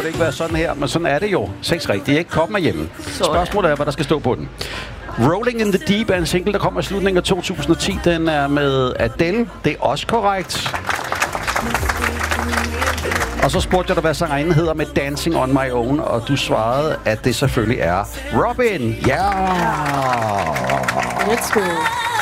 burde ikke være sådan her, men sådan er det jo. 6 rigtige, ikke? Kom med hjemme. Spørgsmålet er, hvad der skal stå på den. Rolling in the Deep er en single, der kommer i slutningen af 2010. Den er med Adele. Det er også korrekt. Og så spurgte jeg dig, hvad sangerinden hedder med Dancing on My Own, og du svarede, at det selvfølgelig er Robin. Ja! Let's go.